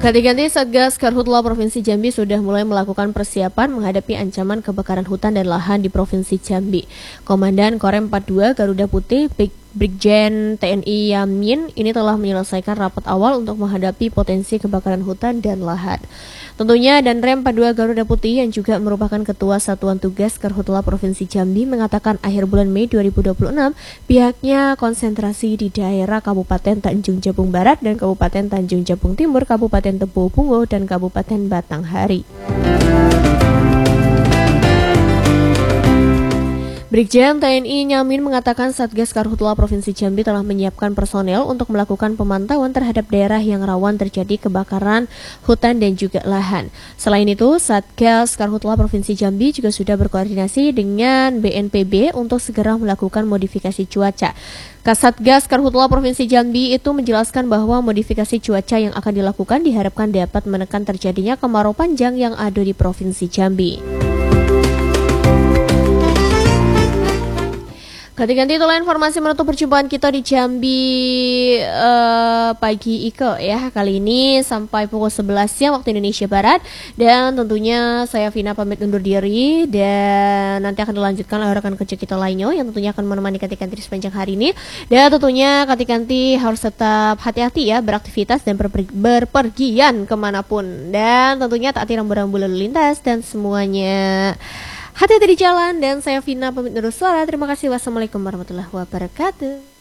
Ganti-ganti Satgas Karhutla Provinsi Jambi sudah mulai melakukan persiapan menghadapi ancaman kebakaran hutan dan lahan di Provinsi Jambi. Komandan Korem 42 Garuda Putih Brigjen TNI Yamin ini telah menyelesaikan rapat awal untuk menghadapi potensi kebakaran hutan dan lahan. Tentunya Danrem 42 Garuda Putih yang juga merupakan Ketua Satuan Tugas Karhutla Provinsi Jambi mengatakan akhir bulan Mei 2026 pihaknya konsentrasi di daerah Kabupaten Tanjung Jabung Barat dan Kabupaten Tanjung Jabung Timur, Kabupaten Tebo Bungo, dan Kabupaten Batanghari. Brigjen TNI Yamin mengatakan Satgas Karhutla Provinsi Jambi telah menyiapkan personel untuk melakukan pemantauan terhadap daerah yang rawan terjadi kebakaran hutan dan juga lahan. Selain itu, Satgas Karhutla Provinsi Jambi juga sudah berkoordinasi dengan BNPB untuk segera melakukan modifikasi cuaca. Kasatgas Karhutla Provinsi Jambi itu menjelaskan bahwa modifikasi cuaca yang akan dilakukan diharapkan dapat menekan terjadinya kemarau panjang yang ada di Provinsi Jambi. Ganti-ganti itulah informasi menutup perjumpaan kita di Jambi pagi Ike ya. Kali ini sampai pukul 11 siang waktu Indonesia Barat. Dan tentunya saya Vina pamit undur diri. Dan nanti akan dilanjutkan oleh rekan kerja kita lainnya yang tentunya akan menemani Ganti-ganti sepanjang hari ini. Dan tentunya Ganti-ganti harus tetap hati-hati ya beraktivitas dan berpergian kemanapun. Dan tentunya taati rambu-rambu lalu lintas dan semuanya. Hati-hati di jalan, dan saya Vina pamit undur suara. Terima kasih. Wassalamualaikum warahmatullahi wabarakatuh.